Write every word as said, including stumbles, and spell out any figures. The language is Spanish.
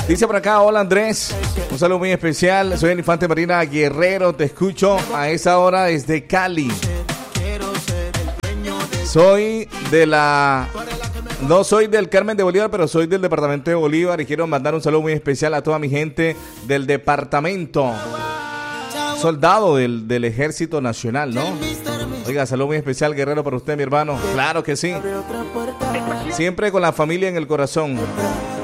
Dice por acá, hola Andrés, un saludo muy especial. Soy el Infante Marina Guerrero, te escucho a esa hora desde Cali. Soy de la... No soy del Carmen de Bolívar, pero soy del departamento de Bolívar y quiero mandar un saludo muy especial a toda mi gente del departamento. Soldado del, del Ejército Nacional, ¿no? Oiga, saludo muy especial, Guerrero, para usted, mi hermano. Claro que sí. Siempre con la familia en el corazón.